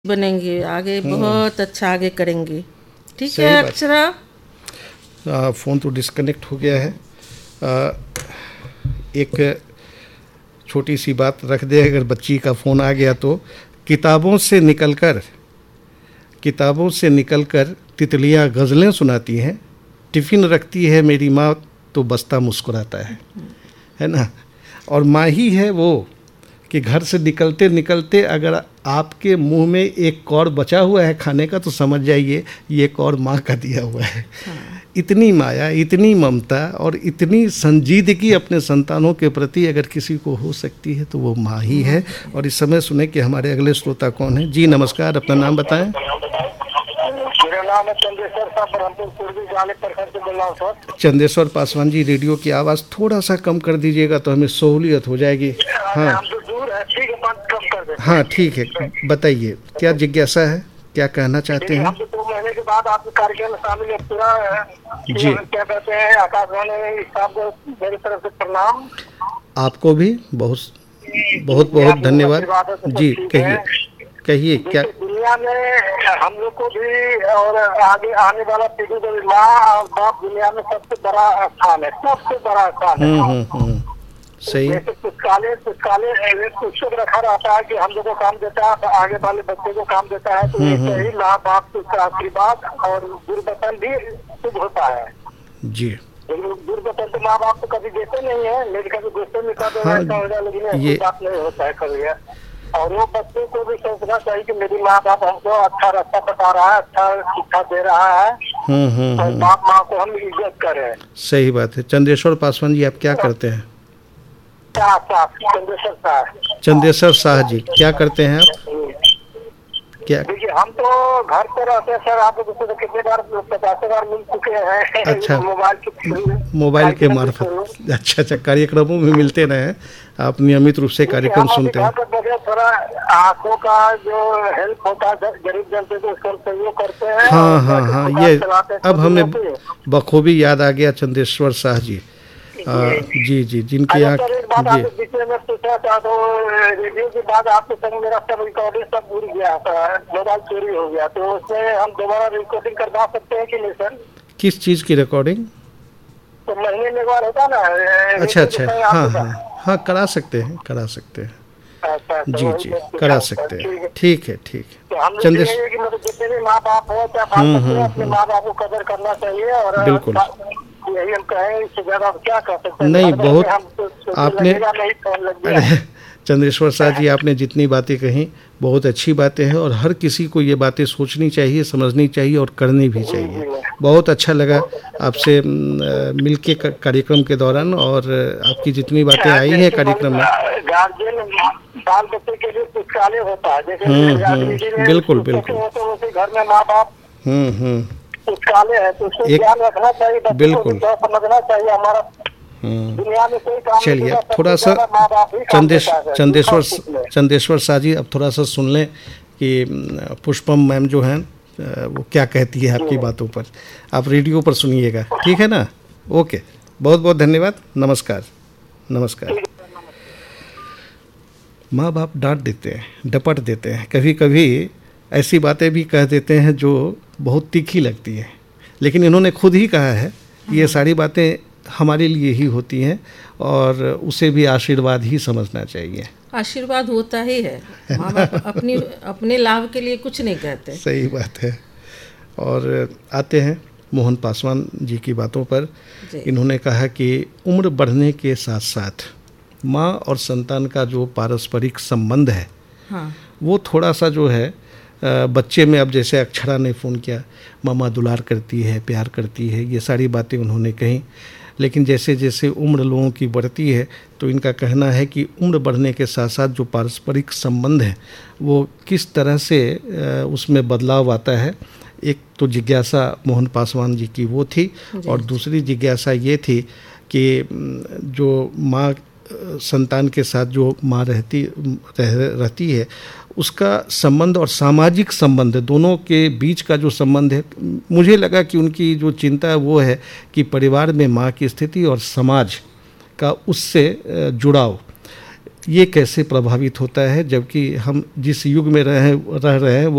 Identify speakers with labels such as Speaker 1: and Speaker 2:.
Speaker 1: बनेंगे आगे, बहुत अच्छा आगे करेंगे। ठीक है अक्षरा।
Speaker 2: फ़ोन तो डिस्कनेक्ट हो गया है। एक छोटी सी बात रख दे, अगर बच्ची का फ़ोन आ गया तो किताबों से निकलकर तितलियां गज़लें सुनाती हैं, टिफ़िन रखती है मेरी माँ तो बस्ता मुस्कुराता है ना। और माँ ही है वो कि घर से निकलते निकलते अगर आपके मुंह में एक कौर बचा हुआ है खाने का तो समझ जाइए ये कौर माँ का दिया हुआ है। इतनी माया, इतनी ममता और इतनी संजीदगी अपने संतानों के प्रति अगर किसी को हो सकती है तो वो माँ ही है। और इस समय सुने कि हमारे अगले श्रोता कौन है। जी नमस्कार, अपना नाम बताएं।
Speaker 3: मेरा नाम है चंदेश्वर साहब, ब्रह्मपुर पूर्वी जाले प्रखंड से बोल रहा हूँ सर।
Speaker 2: चंदेश्वर पासवान जी, रेडियो की आवाज़ थोड़ा सा कम कर दीजिएगा तो हमें सहूलियत हो जाएगी। हाँ
Speaker 3: हम तो दूर है, ठीक है, बंद कम कर देते हैं।
Speaker 2: हाँ ठीक है, बताइए क्या जिज्ञासा है, क्या कहना चाहते हैं।
Speaker 3: हम तो 2 महीने के बाद आपके कार्यक्रम में शामिल है पूरा
Speaker 2: जी।
Speaker 3: क्या कहते हैं आकाशवाणी साहब को मेरी तरफ से प्रणाम।
Speaker 2: आपको भी बहुत धन्यवाद। जी कहिए क्या।
Speaker 3: दुनिया में हम लोग को भी और आगे आने वाला पीढ़ी को भी माँ और बाप दुनिया में सबसे बड़ा स्थान है, सबसे बड़ा स्थान है।
Speaker 2: सही।
Speaker 3: जैसे पुस्तकालय पुस्तक रखा रहता है कि हम लोग को काम देता है, आगे वाले बच्चे को काम देता है, तो ऐसे ही माँ बाप का आशीर्वाद और दुर्वतन भी शुभ होता है।
Speaker 2: जी
Speaker 3: दुर्वतन तो माँ बाप तो कभी देते नहीं है, मेरे कभी गुस्से में कर लेकिन ये बात नहीं होता है कभी। और वो बच्चे को भी सोचना चाहिए कि मेरी माँ बाप हमको अच्छा रास्ता बता रहा है, अच्छा शिक्षा दे रहा है, और बाप माँ को हम इज्जत करें।
Speaker 2: सही बात है। चंदेश्वर पासवान जी, आप क्या करते हैं। चंदेश्वर शाह जी, क्या करते हैं आप। क्या।
Speaker 3: देखिए हम तो घर पे रहते हैं सर, आप तो कितने बार 50 बार मिल चुके हैं।
Speaker 2: अच्छा,
Speaker 3: मोबाइल
Speaker 2: के मार्फत। अच्छा, कार्यक्रमों में मिलते रहे, आप नियमित रूप से कार्यक्रम सुनते हैं।
Speaker 3: थोड़ा आंखों का जो हेल्प होता है गरीब जनता को उसका सहयोग करते हैं।
Speaker 2: हाँ, ये अब हमें बखूबी याद आ गया चंदेश्वर शाह जी। जी जिनकी यहाँ
Speaker 3: में पूछा था तो रेडियो के बाद आपके संग मेरा सब रिकॉर्डिंग सब भूल गया था, मोबाइल चोरी हो गया, तो उसमें हम दोबारा रिकॉर्डिंग करवा सकते हैं कि नहीं सर।
Speaker 2: किस चीज की रिकॉर्डिंग।
Speaker 3: तो महीने में एक बार होता ना।
Speaker 2: अच्छा, हाँ करा सकते हैं। जी करा सकते हैं। ठीक है।
Speaker 3: चंदेश्वर जितने भी माँ बाप हो चाहे अपने माँ बाप को कदर करना चाहिए। और
Speaker 2: बिल्कुल
Speaker 3: यही हम कहें, इससे ज्यादा क्या कर सकते हैं।
Speaker 2: नहीं, बहुत आपने चंदेश्वर शाह जी, आपने जितनी बातें कही बहुत अच्छी बातें हैं और हर किसी को ये बातें सोचनी चाहिए, समझनी चाहिए और करनी भी चाहिए। बहुत अच्छा लगा आपसे मिलके कार्यक्रम के दौरान, और आपकी जितनी बातें आई हैं कार्यक्रम में।
Speaker 3: गार्जियन बाल बच्चे के लिए पुस्तकालय होता है, जैसे
Speaker 2: बिल्कुल
Speaker 3: घर में माँ बाप पुस्तकालय है, तो उसको ध्यान रखना चाहिए,
Speaker 2: बिल्कुल
Speaker 3: समझना चाहिए। हमारा दुनिया में कोई काम।
Speaker 2: चलिए थोड़ा सा चंदेश्वर शाह जी, अब थोड़ा सा सुन लें कि पुष्पम मैम जो हैं वो क्या कहती है आपकी बातों पर। आप रेडियो पर सुनिएगा, ठीक है ना। ओके, बहुत धन्यवाद। नमस्कार। माँ बाप डांट देते हैं, डपट देते हैं, कभी कभी ऐसी बातें भी कह देते हैं जो बहुत तीखी लगती हैं, लेकिन इन्होंने खुद ही कहा है ये सारी बातें हमारे लिए ही होती हैं और उसे भी आशीर्वाद ही समझना चाहिए।
Speaker 1: आशीर्वाद होता ही है, माँ बाप अपने लाभ के लिए कुछ नहीं कहते।
Speaker 2: सही बात है। और आते हैं मोहन पासवान जी की बातों पर। इन्होंने कहा कि उम्र बढ़ने के साथ साथ माँ और संतान का जो पारस्परिक संबंध है, वो थोड़ा सा जो है बच्चे में, अब जैसे अक्षरा ने फ़ोन किया, मामा दुलार करती है, प्यार करती है, ये सारी बातें उन्होंने कही। लेकिन जैसे जैसे उम्र लोगों की बढ़ती है तो इनका कहना है कि उम्र बढ़ने के साथ साथ जो पारस्परिक संबंध है वो किस तरह से उसमें बदलाव आता है। एक तो जिज्ञासा मोहन पासवान जी की वो थी, और दूसरी जिज्ञासा ये थी कि जो माँ संतान के साथ जो माँ रहती है उसका संबंध और सामाजिक संबंध, दोनों के बीच का जो संबंध है, मुझे लगा कि उनकी जो चिंता है वो है कि परिवार में माँ की स्थिति और समाज का उससे जुड़ाव ये कैसे प्रभावित होता है, जबकि हम जिस युग में रह रहे हैं